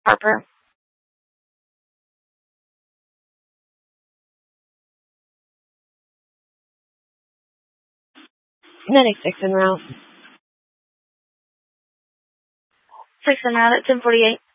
Harper. 96 en route. 6 en route at 1048.